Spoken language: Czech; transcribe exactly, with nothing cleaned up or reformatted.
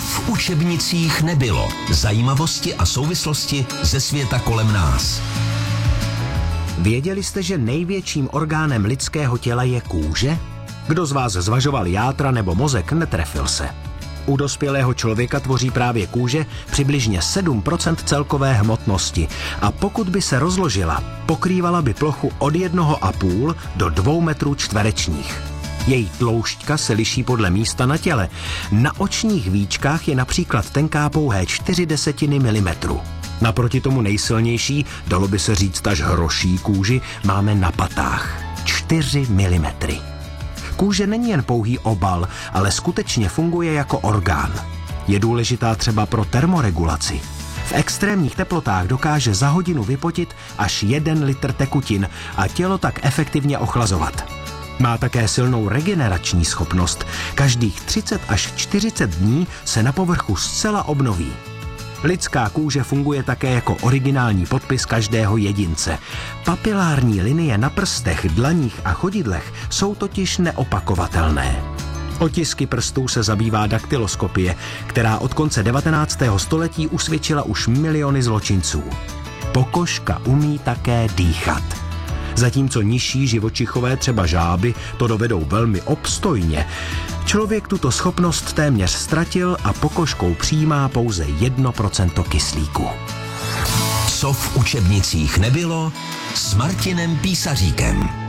v učebnicích nebylo. Zajímavosti a souvislosti ze světa kolem nás. Věděli jste, že největším orgánem lidského těla je kůže? Kdo z vás zvažoval játra nebo mozek, netrefil se. U dospělého člověka tvoří právě kůže přibližně sedm procent celkové hmotnosti a pokud by se rozložila, pokrývala by plochu od jednoho a půl do dvou metrů čtverečních. Její tloušťka se liší podle místa na těle. Na očních víčkách je například tenká pouhé čtyři desetiny milimetru. Naproti tomu nejsilnější, dalo by se říct až hroší kůži, máme na patách. čtyři milimetry. Kůže není jen pouhý obal, ale skutečně funguje jako orgán. Je důležitá třeba pro termoregulaci. V extrémních teplotách dokáže za hodinu vypotit až jeden litr tekutin a tělo tak efektivně ochlazovat. Má také silnou regenerační schopnost. Každých třicet až čtyřicet dní se na povrchu zcela obnoví. Lidská kůže funguje také jako originální podpis každého jedince. Papilární linie na prstech, dlaních a chodidlech jsou totiž neopakovatelné. Otisky prstů se zabývá daktyloskopie, která od konce devatenáctého století usvědčila už miliony zločinců. Pokožka umí také dýchat. Zatímco nižší živočichové, třeba žáby, to dovedou velmi obstojně, člověk tuto schopnost téměř ztratil a pokožkou přijímá pouze jedno procento kyslíku. Co v učebnicích nebylo s Martinem Písaříkem.